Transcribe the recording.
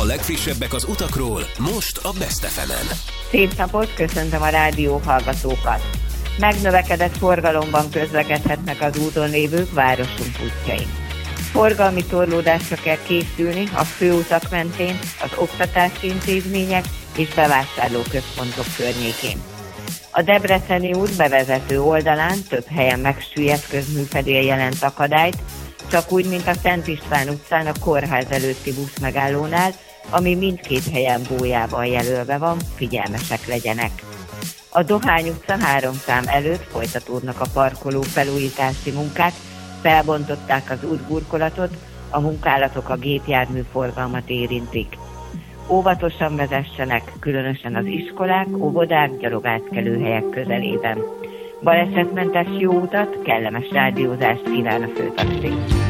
legfrissebbek az utakról, most a Best FM-en. Szép napot, köszöntöm a rádió hallgatókat! Megnövekedett forgalomban közlekedhetnek az úton lévők városunk útjain. Forgalmi torlódásra kell készülni a főutak mentén, az oktatási intézmények és bevásárlóközpontok környékén. A Debreceni út bevezető oldalán több helyen megsüllyedt közműfedél jelent akadályt, csak úgy, mint a Szent István utcán a kórház előtti buszmegállónál, ami mindkét helyen bójával jelölve van, figyelmesek legyenek. A Dohány utca 3 szám előtt folytatódnak a parkoló felújítási munkák, felbontották az útburkolatot, a munkálatok a gépjármű forgalmat érintik. Óvatosan vezessenek, különösen az iskolák, óvodák, gyalogátkelőhelyek közelében. Balesetmentes jó utat, kellemes rádiózást kíván a főtaxi.